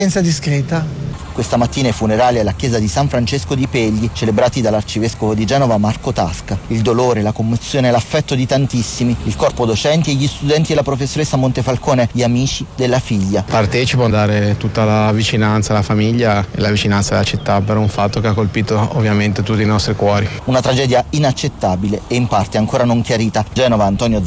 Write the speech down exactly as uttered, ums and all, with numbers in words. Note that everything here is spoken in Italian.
discreta. Questa mattina i funerali alla chiesa di San Francesco di Pegli, celebrati dall'arcivescovo di Genova Marco Tasca. Il dolore, la commozione e l'affetto di tantissimi, il corpo docenti e gli studenti e la professoressa Montefalcone, gli amici della figlia. Partecipo a dare tutta la vicinanza alla famiglia e la vicinanza alla città per un fatto che ha colpito ovviamente tutti i nostri cuori. Una tragedia inaccettabile e in parte ancora non chiarita. Genova, Antonio